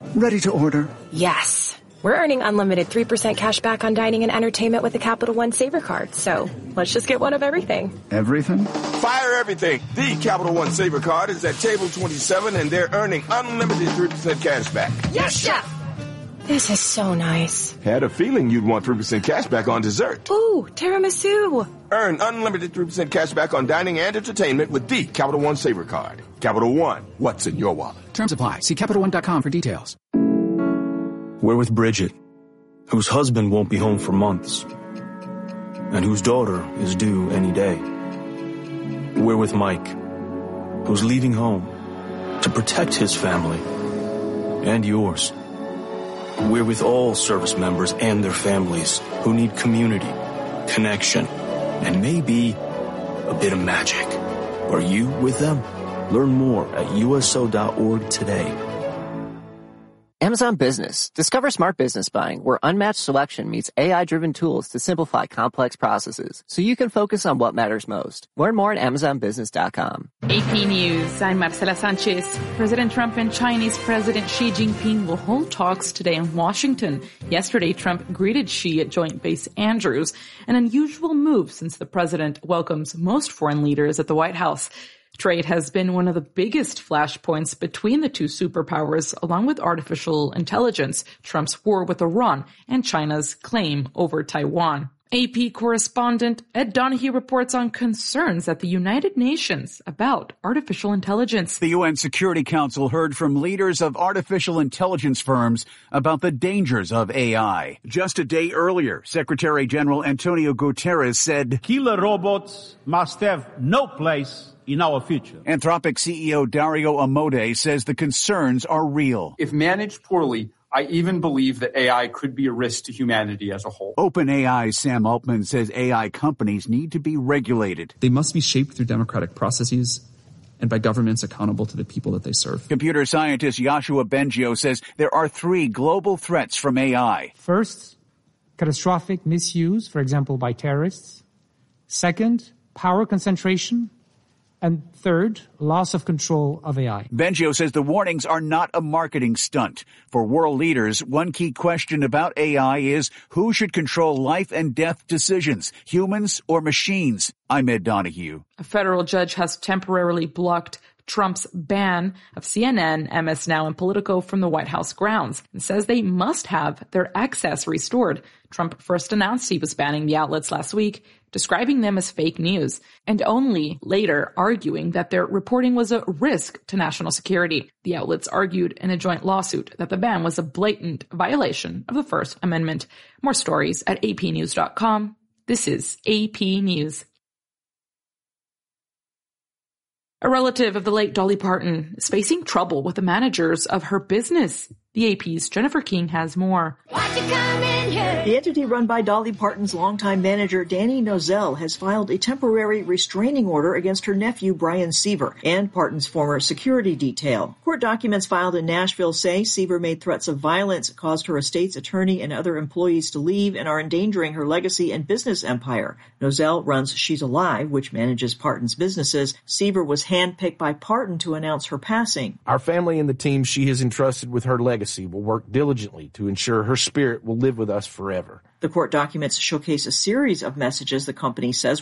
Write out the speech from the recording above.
Ready to order. Yes. We're earning unlimited 3% cash back on dining and entertainment with the Capital One Saver Card. So let's just get one of everything. Everything? Fire everything. The Capital One Saver Card is at table 27, and they're earning unlimited 3% cash back. Yes, Chef. This is so nice. Had a feeling you'd want 3% cash back on dessert. Ooh, tiramisu. Earn unlimited 3% cash back on dining and entertainment with the Capital One Saver Card. Capital One, what's in your wallet? Terms apply. See CapitalOne.com for details. We're with Bridget, whose husband won't be home for months, and whose daughter is due any day. We're with Mike, who's leaving home to protect his family and yours. We're with all service members and their families who need community, connection, and maybe a bit of magic. Are you with them? Learn more at USO.org today. Amazon Business. Discover smart business buying where unmatched selection meets AI-driven tools to simplify complex processes so you can focus on what matters most. Learn more at AmazonBusiness.com. AP News. I'm Marcela Sanchez. President Trump and Chinese President Xi Jinping will hold talks today in Washington. Yesterday, Trump greeted Xi at Joint Base Andrews, an unusual move since the president welcomes most foreign leaders at the White House. Trade has been one of the biggest flashpoints between the two superpowers, along with artificial intelligence, Trump's war with Iran, and China's claim over Taiwan. AP correspondent Ed Donahue reports on concerns at the United Nations about artificial intelligence. The UN Security Council heard from leaders of artificial intelligence firms about the dangers of AI. Just a day earlier, Secretary General Antonio Guterres said, "Killer robots must have no place in our future." Anthropic CEO Dario Amodei says the concerns are real. If managed poorly, I even believe that AI could be a risk to humanity as a whole. OpenAI's Sam Altman says AI companies need to be regulated. They must be shaped through democratic processes and by governments accountable to the people that they serve. Computer scientist Yoshua Bengio says there are 3 global threats from AI. First, catastrophic misuse, for example, by terrorists. Second, power concentration. And third, loss of control of AI. Bengio says the warnings are not a marketing stunt. For world leaders, one key question about AI is who should control life and death decisions, humans or machines? I'm Ed Donahue. A federal judge has temporarily blocked Trump's ban of CNN, MS Now, and Politico from the White House grounds and says they must have their access restored. Trump first announced he was banning the outlets last week, describing them as fake news, and only later arguing that their reporting was a risk to national security. The outlets argued in a joint lawsuit that the ban was a blatant violation of the First Amendment. More stories at apnews.com. This is AP News. A relative of the late Dolly Parton is facing trouble with the managers of her business. The AP's Jennifer King has more. The entity run by Dolly Parton's longtime manager, Danny Nozell, has filed a temporary restraining order against her nephew, Brian Seaver, and Parton's former security detail. Court documents filed in Nashville say Seaver made threats of violence, caused her estate's attorney and other employees to leave, and are endangering her legacy and business empire. Nozell runs She's Alive, which manages Parton's businesses. Seaver was handpicked by Parton to announce her passing. Our family and the team she has entrusted with her legacy will work diligently to ensure her spirit will live with us forever. The court documents showcase a series of messages the company says